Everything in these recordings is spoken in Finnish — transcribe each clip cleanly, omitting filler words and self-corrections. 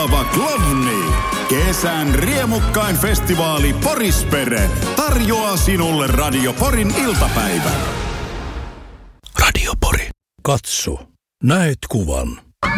Klovni. Kesän riemukkain festivaali Porispere tarjoaa sinulle Radio Porin iltapäivän. Radio Pori. Katso. Näet kuvan.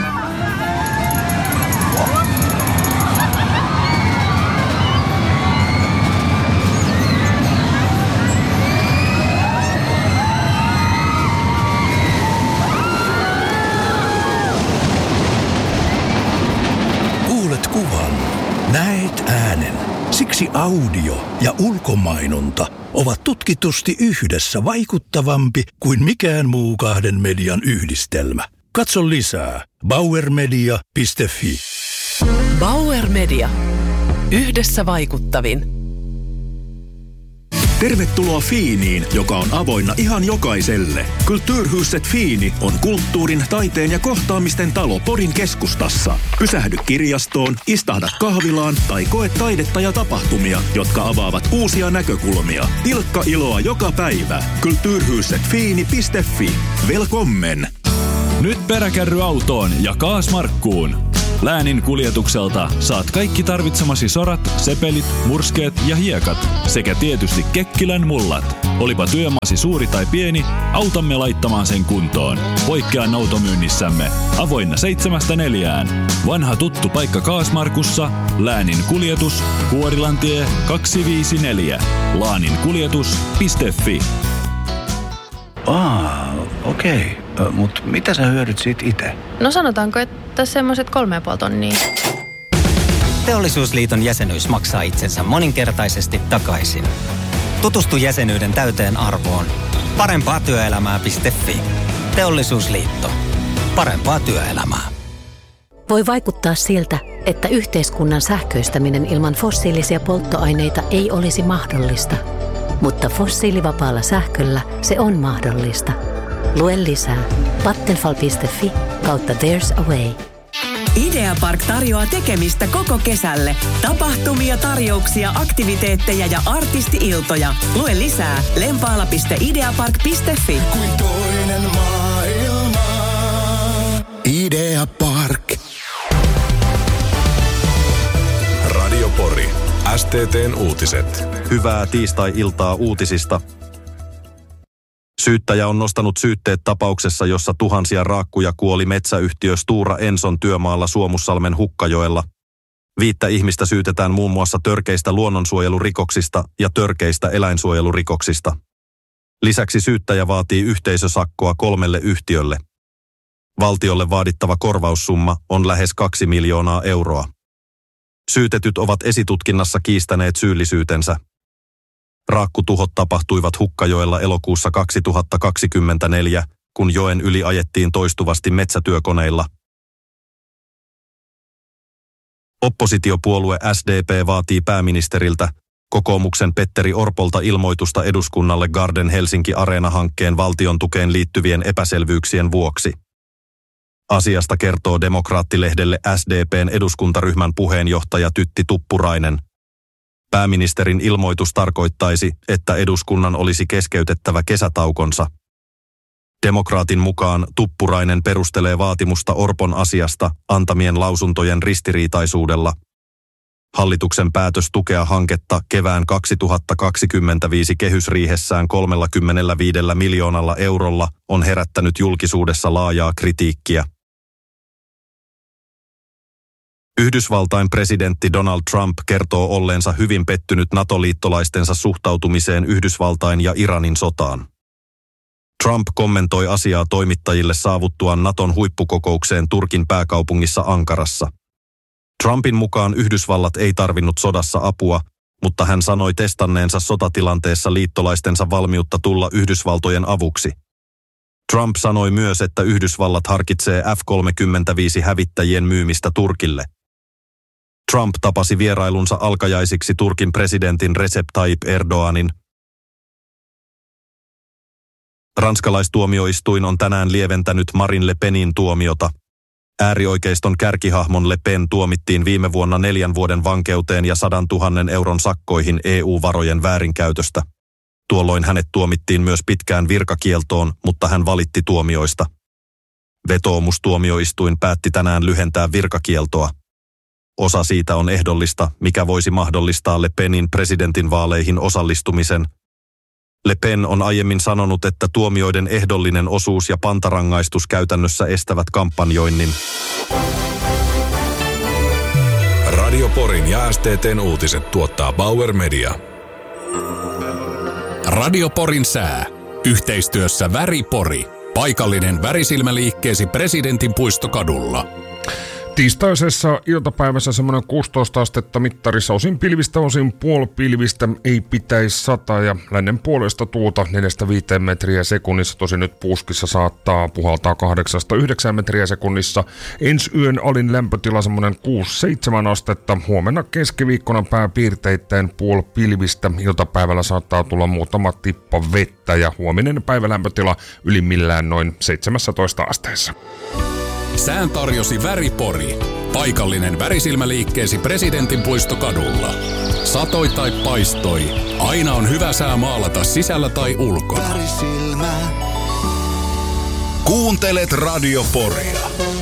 Kuulet kuvan. Näet äänen. Siksi audio ja ulkomainonta ovat tutkitusti yhdessä vaikuttavampi kuin mikään muu kahden median yhdistelmä. Katso lisää bauermedia.fi. Bauer Media. Yhdessä vaikuttavin. Tervetuloa Fiiniin, joka on avoinna ihan jokaiselle. Kulturhuset Fiini on kulttuurin, taiteen ja kohtaamisten talo Porin keskustassa. Pysähdy kirjastoon, istahda kahvilaan tai koe taidetta ja tapahtumia, jotka avaavat uusia näkökulmia. Pilkka iloa joka päivä. Kulturhusetfiini.fi. Velkommen! Nyt peräkärryautoon ja kaasmarkkuun. Läänin kuljetukselta saat kaikki tarvitsemasi sorat, sepelit, murskeet ja hiekat sekä tietysti Kekkilän mullat. Olipa työmaasi suuri tai pieni, autamme laittamaan sen kuntoon. Poikkea noutomyynnissämme. Avoinna 7–4. Vanha tuttu paikka Kaasmarkussa. Läänin kuljetus, Kuorilantie 254. laaninkuljetus.fi. Okei. Mut mitä sä hyödyt siitä itse? No sanotaanko, että semmoiset 3,5 tonnia. Teollisuusliiton jäsenyys maksaa itsensä moninkertaisesti takaisin. Tutustu jäsenyyden täyteen arvoon. Parempaatyöelämää.fi. Teollisuusliitto. Parempaa työelämää. Voi vaikuttaa siltä, että yhteiskunnan sähköistäminen ilman fossiilisia polttoaineita ei olisi mahdollista. Mutta fossiilivapaalla sähköllä se on mahdollista. Lue lisää vattenfall.fi/there's a way. Ideapark tarjoaa tekemistä koko kesälle. Tapahtumia, tarjouksia, aktiviteetteja ja artisti-iltoja. Lue lisää lempaala.ideapark.fi. Kuin toinen maailma. Ideapark. Radio Pori. STT:n uutiset. Hyvää tiistai-iltaa uutisista. Syyttäjä on nostanut syytteet tapauksessa, jossa tuhansia raakkuja kuoli metsäyhtiö Stora Enson työmaalla Suomussalmen Hukkajoella. 5 ihmistä syytetään muun muassa törkeistä luonnonsuojelurikoksista ja törkeistä eläinsuojelurikoksista. Lisäksi syyttäjä vaatii yhteisösakkoa 3 yhtiölle. Valtiolle vaadittava korvaussumma on lähes 2 miljoonaa euroa. Syytetyt ovat esitutkinnassa kiistäneet syyllisyytensä. Raakkutuhot tapahtuivat Hukkajoella elokuussa 2024, kun joen yli ajettiin toistuvasti metsätyökoneilla. Oppositiopuolue SDP vaatii pääministeriltä, kokoomuksen Petteri Orpolta ilmoitusta eduskunnalle Garden Helsinki Areena-hankkeen valtion tukeen liittyvien epäselvyyksien vuoksi. Asiasta kertoo Demokraattilehdelle SDP:n eduskuntaryhmän puheenjohtaja Tytti Tuppurainen. Pääministerin ilmoitus tarkoittaisi, että eduskunnan olisi keskeytettävä kesätaukonsa. Demokraatin mukaan Tuppurainen perustelee vaatimusta Orpon asiasta antamien lausuntojen ristiriitaisuudella. Hallituksen päätös tukea hanketta kevään 2025 kehysriihessään 35 miljoonalla eurolla on herättänyt julkisuudessa laajaa kritiikkiä. Yhdysvaltain presidentti Donald Trump kertoo olleensa hyvin pettynyt NATO-liittolaistensa suhtautumiseen Yhdysvaltain ja Iranin sotaan. Trump kommentoi asiaa toimittajille saavuttuaan Naton huippukokoukseen Turkin pääkaupungissa Ankarassa. Trumpin mukaan Yhdysvallat ei tarvinnut sodassa apua, mutta hän sanoi testanneensa sotatilanteessa liittolaistensa valmiutta tulla Yhdysvaltojen avuksi. Trump sanoi myös, että Yhdysvallat harkitsee F-35-hävittäjien myymistä Turkille. Trump tapasi vierailunsa alkajaisiksi Turkin presidentin Recep Tayyip Erdoğanin. Ranskalaistuomioistuin on tänään lieventänyt Marine Le Penin tuomiota. Äärioikeiston kärkihahmon Le Pen tuomittiin viime vuonna 4 vuoden vankeuteen ja 100 000 euron sakkoihin EU-varojen väärinkäytöstä. Tuolloin hänet tuomittiin myös pitkään virkakieltoon, mutta hän valitti tuomioista. Vetoomustuomioistuin päätti tänään lyhentää virkakieltoa. Osa siitä on ehdollista, mikä voisi mahdollistaa Le Penin presidentinvaaleihin osallistumisen. Le Pen on aiemmin sanonut, että tuomioiden ehdollinen osuus ja pantarangaistus käytännössä estävät kampanjoinnin. Radio Porin ja STT:n uutiset tuottaa Bauer Media. Radio Porin sää. Yhteistyössä Väri Pori. Paikallinen värisilmäliikkeesi Presidentinpuistokadulla. Tiistaisessa iltapäivässä semmoinen 16 astetta mittarissa, osin pilvistä, osin puolipilvistä, ei pitäisi sataa ja lännen puolesta tuulta 4-5 metriä sekunnissa. Tosin nyt puskissa saattaa puhaltaa 8-9 metriä sekunnissa. Ensi yön alin lämpötila semmoinen 6-7 astetta. Huomenna keskiviikkona pääpiirteittäin puolipilvistä. Iltapäivällä saattaa tulla muutama tippa vettä ja huominen päivälämpötila ylimmillään noin 17 asteessa. Sään tarjosi Väri Pori. Paikallinen värisilmäliikkeesi Presidentinpuistokadulla. Satoi tai paistoi, aina on hyvä sää maalata sisällä tai ulkona. Kuuntelet Radio Poria.